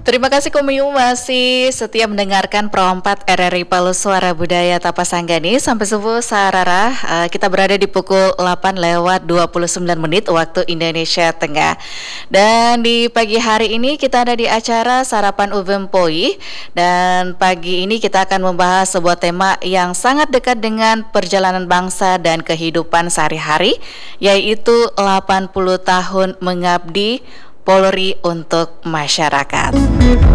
Terima kasih Komiu masih setia mendengarkan Pro 4 RRI Palu Suara Budaya Tapasanggani. Sampai subuh Sarara, kita berada di pukul 8 lewat 29 menit waktu Indonesia Tengah. Dan di pagi hari ini kita ada di acara Sarapan Uvempoi. Dan pagi ini kita akan membahas sebuah tema yang sangat dekat dengan perjalanan bangsa dan kehidupan sehari-hari, yaitu 80 tahun mengabdi Polri untuk masyarakat.